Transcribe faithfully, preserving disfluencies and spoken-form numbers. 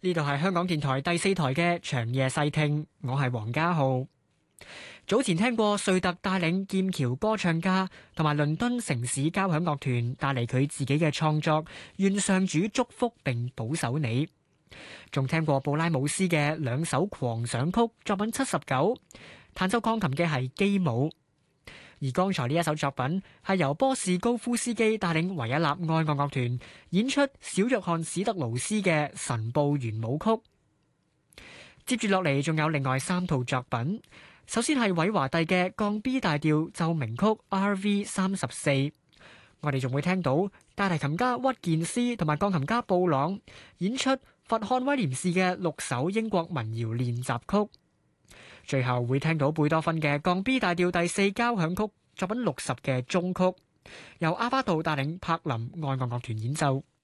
呢度係香港電台第四台嘅長夜細聽，我係黃家浩。早前聽過瑞特帶領劍橋歌唱家同埋倫敦城市交響樂團帶嚟佢自己嘅創作《願上主祝福並保守你》，仲聽過布拉姆斯嘅兩首狂想曲作品七十九，彈奏鋼琴嘅係基姆。而剛才呢一首作品係由波士高夫斯基帶領維也納愛樂樂團演出小約翰史特勞斯嘅神步圓舞曲。接住落嚟仲有另外三套作品，首先係韋華第嘅降 B 大調奏鳴曲 R V 三十四，我哋仲會聽到大提琴家屈健斯同埋鋼琴家布朗演出佛漢威廉士嘅六首英國民謠練習曲。最後會聽到貝多芬嘅降 B 大調第四交響曲作品六十嘅終曲，由阿巴杜帶領柏林愛樂樂團演奏。